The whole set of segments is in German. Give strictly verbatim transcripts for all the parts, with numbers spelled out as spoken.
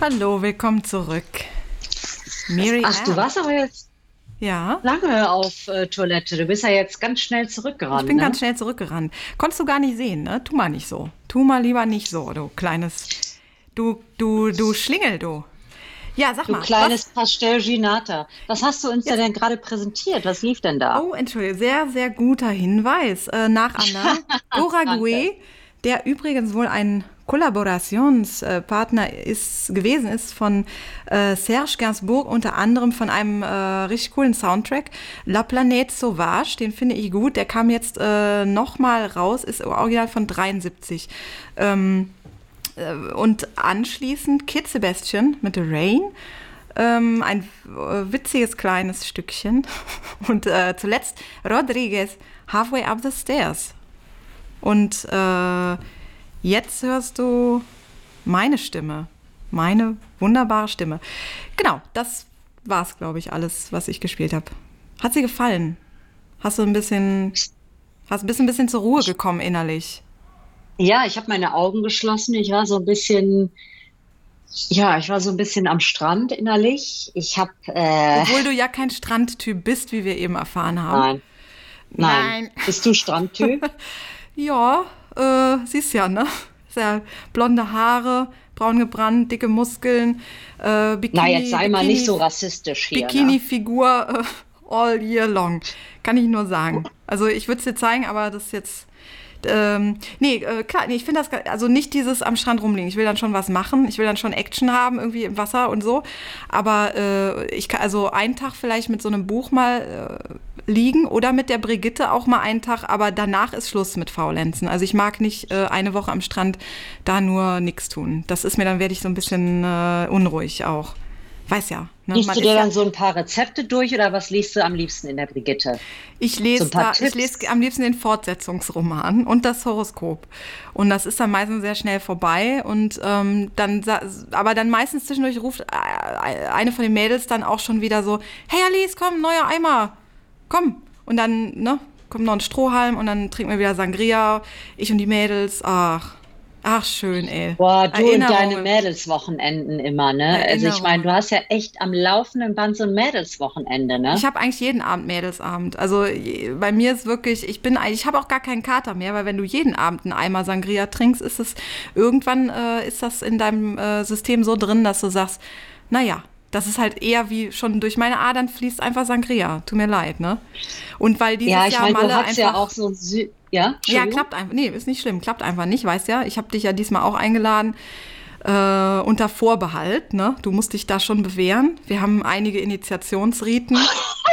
Hallo, willkommen zurück. Mary Ach, du Ann. warst aber jetzt Ja, lange auf äh, Toilette. Du bist ja jetzt ganz schnell ich zurückgerannt, bin ganz ne? schnell zurückgerannt. Konntest du gar nicht sehen, ne? Tu mal nicht so. Tu mal lieber nicht so, du kleines, du, du, du Schlingel, du. Ja, sag Du mal, was? kleines Pastel Ginata. Was hast du uns Jetzt, denn gerade präsentiert? Was lief denn da? oh, entschuldige, sehr, sehr guter Hinweis. Äh, nach Anna Danke. Goragué, der übrigens wohl ein Kollaborationspartner ist, gewesen ist von äh, Serge Gainsbourg, unter anderem von einem äh, richtig coolen Soundtrack, La Planète Sauvage, den finde ich gut. Der kam jetzt äh, nochmal raus, ist original von dreiundsiebzig. Ähm, äh, und anschließend Kid Sebastian mit The Rain. Ähm, ein äh, witziges kleines Stückchen. Und äh, zuletzt Rodriguez, Halfway Up the Stairs. Und äh, jetzt hörst du meine Stimme. Meine wunderbare Stimme. Genau, das war's, glaube ich, alles, was ich gespielt habe. Hat sie gefallen? Hast du ein bisschen, hast ein bisschen, bisschen zur Ruhe Ich, gekommen innerlich? ja, ich habe meine Augen geschlossen. Ich war so ein bisschen, ja, ich war so ein bisschen am Strand innerlich. Ich habe, äh, Obwohl du ja kein Strandtyp bist, wie wir eben erfahren haben. nein, nein. Nein. Bist du Strandtyp? Ja, äh, siehst ja, ne? Ist ja blonde Haare, braun gebrannt, dicke Muskeln, äh, Na, jetzt Bikini, sei mal nicht Bikini, so rassistisch hier, ne? Bikini-Figur äh, all year long. Kann ich nur sagen. Also ich würde es dir zeigen, aber das ist jetzt. Ähm, nee, äh, klar, nee, ich finde das, ge- also nicht dieses am Strand rumliegen. Ich will dann schon was machen. Ich will dann schon Action haben, irgendwie im Wasser und so. Aber äh, ich kann, also einen Tag vielleicht mit so einem Buch mal äh, liegen oder mit der Brigitte auch mal einen Tag, aber danach ist Schluss mit Faulenzen. Also ich mag nicht äh, eine Woche am Strand da nur nichts tun. Das ist mir, dann werde ich so ein bisschen äh, unruhig auch. Weiß ja, ne? Liest Man du ist dir ja. dann so ein paar Rezepte durch oder was liest du am liebsten in der Brigitte? Ich So ein lese paar da, ich lese Tipps? am liebsten den Fortsetzungsroman und das Horoskop. Und das ist dann meistens sehr schnell vorbei. Und ähm, dann, sa- aber dann meistens zwischendurch ruft äh, eine von den Mädels dann auch schon wieder so: Hey Alice, komm, neuer Eimer, komm. Und dann, ne, kommt noch ein Strohhalm und dann trinken wir wieder Sangria. Ich und die Mädels, ach, ach schön, ey. Boah, du und deine Erinnerungen, Mädelswochenenden immer, ne? Also ich meine, du Erinnerungen. hast ja echt am laufenden Band so ein Mädelswochenende, Ich ne? habe eigentlich jeden Abend Mädelsabend. Also je- bei mir ist wirklich, ich bin, eigentlich- ich habe auch gar keinen Kater mehr, weil wenn du jeden Abend einen Eimer Sangria trinkst, ist es irgendwann äh, ist das in deinem äh, System so drin, dass du sagst, naja, das ist halt eher wie schon durch meine Adern fließt einfach Sangria. Tut mir leid, ne? Und weil Ja, dieses ich Jahr meine, du Malle hast ja einfach, auch so ein Sü ja, ja, Entschuldigung. klappt einfach, nee, ist nicht schlimm, klappt einfach nicht, weißt ja. Ich habe dich ja diesmal auch eingeladen äh, unter Vorbehalt, ne? Du musst dich da schon bewähren. Wir haben einige Initiationsriten.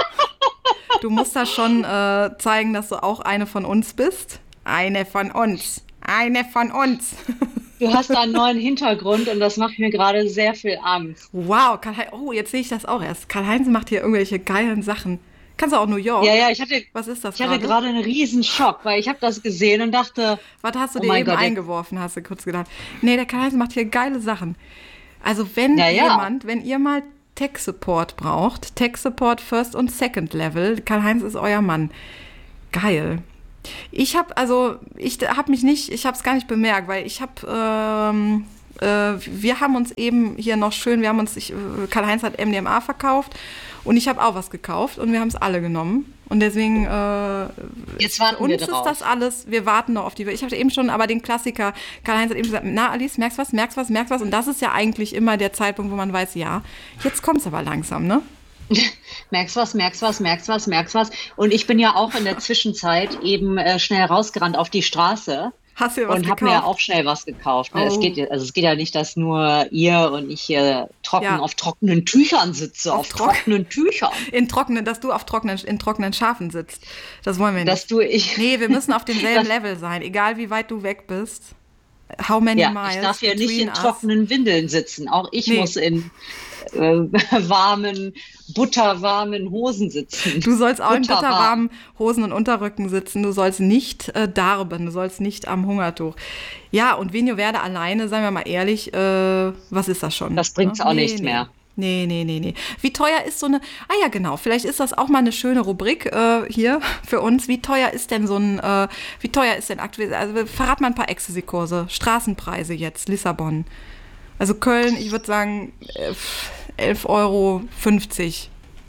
Du musst da schon äh, zeigen, dass du auch eine von uns bist. Eine von uns. Eine von uns. Du hast da einen neuen Hintergrund und das macht mir gerade sehr viel Angst. Wow, Karl-Heinz, oh, jetzt sehe ich das auch erst. Karl-Heinz macht hier irgendwelche geilen Sachen. Kannst du auch New Ja, York? ja, ich hatte, Was ist das ich hatte gerade? gerade einen riesen Schock, weil ich habe das gesehen und dachte, Was hast du oh dir mein eben Gott, jetzt, eingeworfen, hast du kurz gedacht. Nee, der Karl-Heinz macht hier geile Sachen. Also wenn ja, ja. jemand, wenn ihr mal Tech-Support braucht, Tech-Support First und Second Level, Karl-Heinz ist euer Mann. Geil. Ich habe also, ich habe mich nicht, ich habe es gar nicht bemerkt, weil ich habe, ähm, äh, wir haben uns eben hier noch schön, wir haben uns, ich, äh, Karl-Heinz hat M D M A verkauft und ich habe auch was gekauft und wir haben es alle genommen. Und deswegen, äh, Jetzt ist, für warten wir uns ist das drauf. alles, wir warten noch auf die, ich hatte eben schon, aber den Klassiker, Karl-Heinz hat eben gesagt, na Alice, merkst was, merkst was, merkst was. Und das ist ja eigentlich immer der Zeitpunkt, wo man weiß, ja, jetzt kommt es aber langsam, ne? Merkst was, merkst was, merkst was, merkst was. Und ich bin ja auch in der Zwischenzeit eben äh, schnell rausgerannt auf die Straße Hast du dir was und habe mir gekauft? auch schnell was gekauft. Ne? Es geht, Oh, ja- also es geht ja nicht, dass nur ihr und ich hier trocken ja, auf trockenen Tüchern sitze, auf auf Trock trockenen Tüchern. in trockenen, dass du auf trockenen, in trockenen Schafen sitzt. Das wollen wir Dass nicht. du ich, Nee, wir müssen auf demselben das, Level sein, egal wie weit du weg bist. How many ja, ich miles darf hier nicht between in us? trockenen Windeln sitzen. Auch ich Nee, muss in äh, warmen, butterwarmen Hosen sitzen. du sollst auch in Butterwarm. bitterwarmen Hosen und Unterrücken sitzen. Du sollst nicht äh, darben. Du sollst nicht am Hungertuch. Ja, und Vinho Verde alleine, seien wir mal ehrlich, äh, was ist das schon? Das Ne? bringt's auch Nee, nicht nee. mehr. Nee, nee, nee, nee. Wie teuer ist so eine. Ah ja, genau. Vielleicht ist das auch mal eine schöne Rubrik äh, hier für uns. Wie teuer ist denn so ein. Äh, wie teuer ist denn aktuell. Also verrat mal ein paar Ecstasy-Kurse. Straßenpreise jetzt, Lissabon. Also Köln, ich würde sagen, elf Euro fünfzig.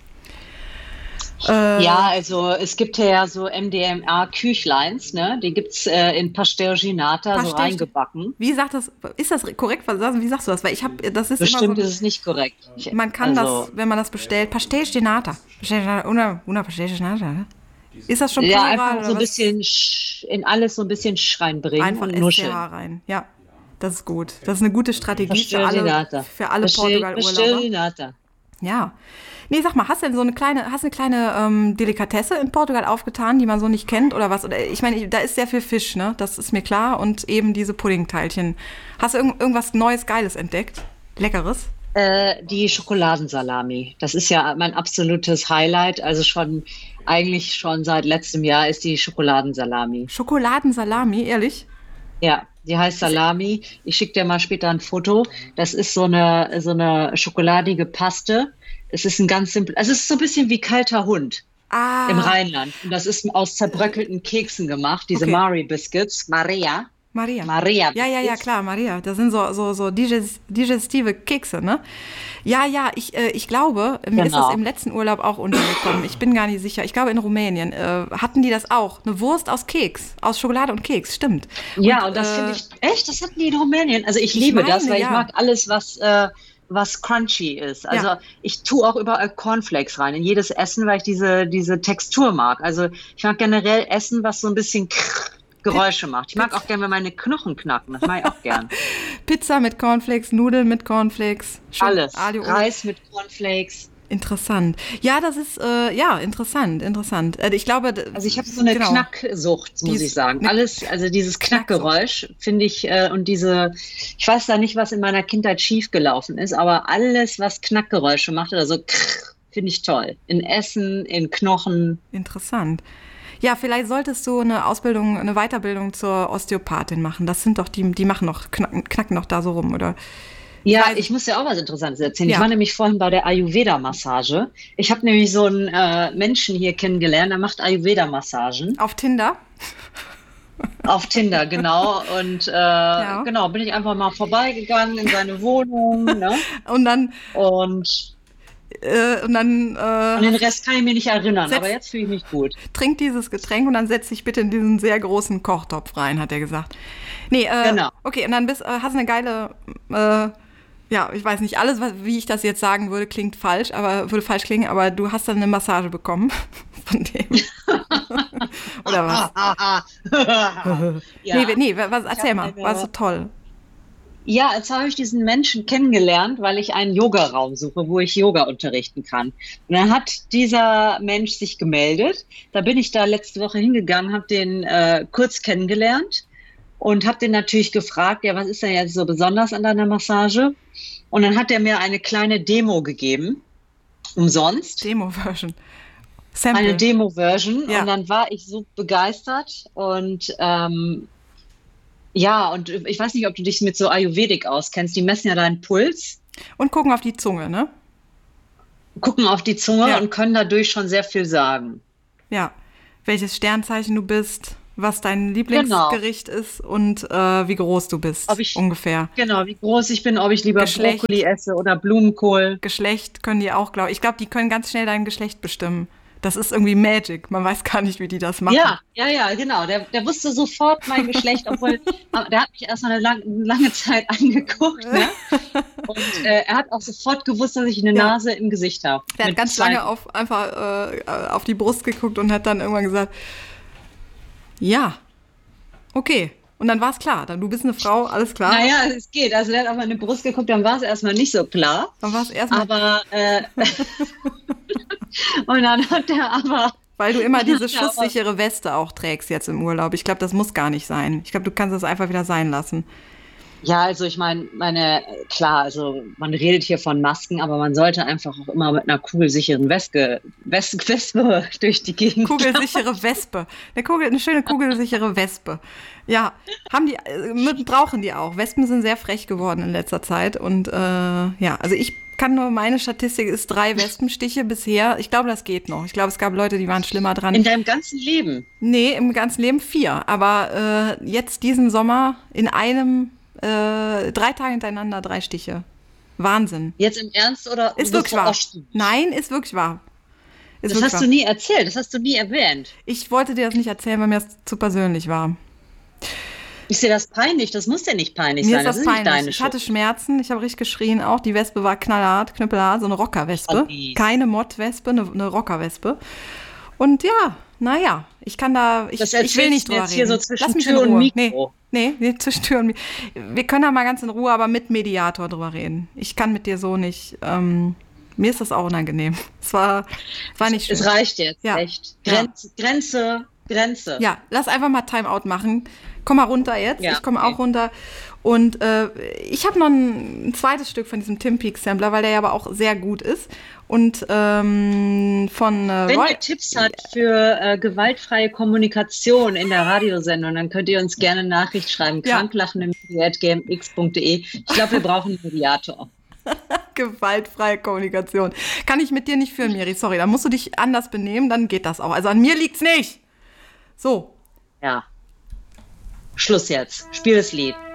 Äh, ja, also es gibt ja so M D M A-Küchleins, ne? Die gibt's äh, in Pastel-Ginata so reingebacken. Wie sagt das, ist das korrekt? Wie sagst du das? Weil ich habe, das ist Bestimmt immer so, ist es nicht korrekt. Man kann also, das, wenn man das bestellt, Pastel-Ginata. Una, una Pastel-Ginata. Ist das schon plural? Ja, einfach so ein bisschen in alles so ein bisschen reinbringen. Einfach S C H rein, ja. Das ist gut. Das ist eine gute Strategie für alle, für alle Portugal-Urlauber. Ja. Nee, sag mal, hast du denn so eine kleine, hast eine kleine ähm, Delikatesse in Portugal aufgetan, die man so nicht kennt oder was? Oder ich meine, da ist sehr viel Fisch, ne? Das ist mir klar. Und eben diese Puddingteilchen. Hast du irg- irgendwas Neues, Geiles entdeckt? Leckeres? Äh, die Schokoladensalami. Das ist ja mein absolutes Highlight. Also schon, eigentlich schon seit letztem Jahr ist die Schokoladensalami. Schokoladensalami, ehrlich? Ja, die heißt Salami. Ich schicke dir mal später ein Foto. Das ist so eine, so eine schokoladige Paste. Es ist ein ganz simpel, also es ist so ein bisschen wie kalter Hund ah. im Rheinland. Und das ist aus zerbröckelten Keksen gemacht, diese okay. Marie Biscuits. Maria. Maria. Maria ja, ja, ja, klar, Maria. Das sind so, so, so digestive Kekse, ne? Ja, ja, ich, äh, ich glaube, mir genau. ist das im letzten Urlaub auch untergekommen. Ich bin gar nicht sicher. Ich glaube, in Rumänien äh, hatten die das auch. Eine Wurst aus Keks, aus Schokolade und Keks, stimmt. Ja, und, und das äh, finde ich, echt, das hatten die in Rumänien. Also ich, ich liebe meine, das, weil ja. ich mag alles, was... Äh, was crunchy ist. Also ja. ich tue auch überall Cornflakes rein, in jedes Essen, weil ich diese, diese Textur mag. Also ich mag generell Essen, was so ein bisschen Geräusche macht. Ich mag auch gerne, wenn meine Knochen knacken. Das mag ich auch gern. Pizza mit Cornflakes, Nudeln mit Cornflakes. Alles. Reis mit Cornflakes. Interessant. Ja, das ist, äh, ja, interessant, interessant. Äh, ich glaube... Also ich habe so eine genau. Knacksucht, muss Dies, ich sagen. Alles, also dieses Knackgeräusch finde ich äh, und diese, ich weiß da nicht, was in meiner Kindheit schiefgelaufen ist, aber alles, was Knackgeräusche macht oder so, finde ich toll. In Essen, in Knochen. Interessant. Ja, vielleicht solltest du eine Ausbildung, eine Weiterbildung zur Osteopathin machen. Das sind doch die, die machen noch, knacken, knacken noch da so rum, oder... Ja, ich muss dir auch was Interessantes erzählen. Ja. Ich war nämlich vorhin bei der Ayurveda-Massage. Ich habe nämlich so einen äh, Menschen hier kennengelernt, der macht Ayurveda-Massagen. Auf Tinder? Auf Tinder, genau. Und äh, ja. genau, bin ich einfach mal vorbeigegangen in seine Wohnung. Ne? Und dann... Und... Äh, und dann... Äh, An den Rest kann ich mich nicht erinnern, setz, aber jetzt fühle ich mich gut. Trink dieses Getränk und dann setz dich bitte in diesen sehr großen Kochtopf rein, hat er gesagt. Nee, äh, genau. Okay, und dann bist, äh, hast du eine geile... Äh, Ja, ich weiß nicht, alles, was, wie ich das jetzt sagen würde, klingt falsch, aber würde falsch klingen, aber du hast dann eine Massage bekommen von dem. Oder was? ja. Nee, nee, was, erzähl mal, eine... war so toll. Ja, jetzt habe ich diesen Menschen kennengelernt, weil ich einen Yogaraum suche, wo ich Yoga unterrichten kann. Und dann hat dieser Mensch sich gemeldet. Da bin ich da letzte Woche hingegangen, habe den äh, kurz kennengelernt. Und habe den natürlich gefragt, ja, was ist denn jetzt so besonders an deiner Massage? Und dann hat er mir eine kleine Demo gegeben, umsonst. Demo-Version. Eine Demo-Version. Ja. Und dann war ich so begeistert. Und ähm, ja, und ich weiß nicht, ob du dich mit so Ayurvedik auskennst. Die messen ja deinen Puls. Und gucken auf die Zunge, ne? Gucken auf die Zunge ja. und können dadurch schon sehr viel sagen. Ja, welches Sternzeichen du bist. Was dein Lieblingsgericht genau. ist und äh, wie groß du bist, ob ich, ungefähr. Genau, wie groß ich bin, ob ich lieber Geschlecht, Brokkoli esse oder Blumenkohl. Geschlecht können die auch, glaube ich. Ich glaube, die können ganz schnell dein Geschlecht bestimmen. Das ist irgendwie Magic. Man weiß gar nicht, wie die das machen. Ja, ja, ja, genau. Der, der wusste sofort mein Geschlecht, obwohl der hat mich erst mal eine, lang, eine lange Zeit angeguckt. Ne? Und äh, er hat auch sofort gewusst, dass ich eine ja. Nase im Gesicht habe. Der hat ganz zwei. lange auf, einfach äh, auf die Brust geguckt und hat dann irgendwann gesagt, ja, okay. Und dann war es klar. Dann, du bist eine Frau, alles klar. Naja, es geht. Also der hat auf meine Brust geguckt, dann war es erstmal nicht so klar. Dann war es erstmal... Aber... Äh, und dann hat der aber... Weil du immer diese schusssichere Weste auch trägst jetzt im Urlaub. Ich glaube, das muss gar nicht sein. Ich glaube, du kannst das einfach wieder sein lassen. Ja, also ich meine, meine, klar, also man redet hier von Masken, aber man sollte einfach auch immer mit einer kugelsicheren Wespe, Wes, Wespe durch die Gegend. Kugelsichere Wespe. Eine, Kugel, eine schöne kugelsichere Wespe. Ja, haben die, äh, brauchen die auch. Wespen sind sehr frech geworden in letzter Zeit. Und äh, ja, also ich kann nur, meine Statistik ist drei Wespenstiche bisher. Ich glaube, das geht noch. Ich glaube, es gab Leute, die waren schlimmer dran. In deinem ganzen Leben? Nee, im ganzen Leben vier. Aber äh, jetzt diesen Sommer in einem Äh, drei Tage hintereinander, drei Stiche. Wahnsinn. Jetzt im Ernst oder? Ist wirklich wahr. Nein, ist wirklich wahr. Ist das wirklich hast wahr. du nie erzählt, das hast du nie erwähnt. Ich wollte dir das nicht erzählen, weil mir das zu persönlich war. Ist dir das peinlich? Das muss ja nicht peinlich Mir sein. ist das, das ist peinlich. Nicht deine ich Schuld. hatte Schmerzen, ich habe richtig geschrien auch. Die Wespe war knallhart, knüppelhart, so eine Rockerwespe. Okay. Keine Mottwespe, eine, eine Rockerwespe. Und ja, naja, ich kann da, ich, Das ich will nicht erzählst du drüber jetzt reden. hier so zwischen Lass mich Tür in und Ruhe. Mikro. Nee, nee, nee, zwischen Tür und Mikro. Wir können da mal ganz in Ruhe, aber mit Mediator drüber reden. Ich kann mit dir so nicht, ähm, mir ist das auch unangenehm. Es war, es war nicht schön. Es reicht jetzt, Ja. echt. Ja. Grenze, Grenze, Grenze. Ja, lass einfach mal Timeout machen. Komm mal runter jetzt. Ja, ich komme okay. auch runter. Und äh, ich habe noch ein, ein zweites Stück von diesem Tim Peake Sampler, weil der ja aber auch sehr gut ist. Und ähm, von äh, Wenn Roy- ihr Tipps habt für äh, gewaltfreie Kommunikation in der Radiosendung, dann könnt ihr uns gerne eine Nachricht schreiben. Ja. Kranklachen at g m x punkt d e. Ich glaube, wir brauchen einen Mediator. gewaltfreie Kommunikation. Kann ich mit dir nicht führen, Miri. Sorry, da musst du dich anders benehmen, dann geht das auch. Also an mir liegt's nicht. So. Ja. Schluss jetzt. Spiel das Lied.